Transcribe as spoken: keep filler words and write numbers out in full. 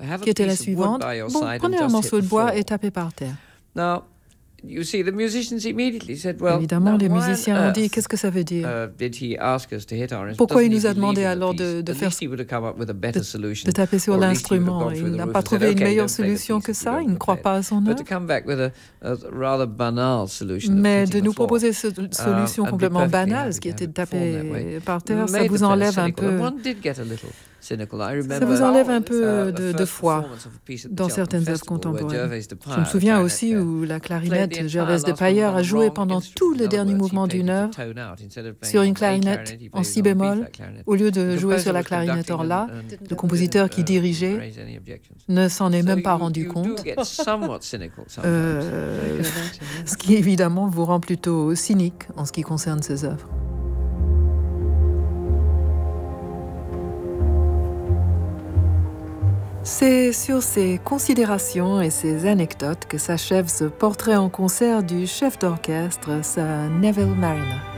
qui était la suivante. Bon, prenez un morceau de bois et tapez par terre. Évidemment, les musiciens ont dit, qu'est-ce que ça veut dire? Pourquoi il nous a demandé alors de, de, faire, de, de taper sur l'instrument? Il n'a pas trouvé une meilleure solution que ça, il ne croit pas à son œuvre. Mais de nous proposer cette solution complètement banale, ce qui était de taper par terre, ça vous enlève un peu... Ça vous enlève un peu de, de foi dans certaines œuvres contemporaines. Je me souviens aussi où la clarinette Gervais de Paillard a joué pendant tout le dernier mouvement d'une œuvre sur une clarinette en si bémol, au lieu de jouer sur la clarinette en la. Le compositeur qui dirigeait ne s'en est même pas rendu compte, euh, ce qui évidemment vous rend plutôt cynique en ce qui concerne ses œuvres. C'est sur ces considérations et ces anecdotes que s'achève ce portrait en concert du chef d'orchestre, Sir Neville Marriner.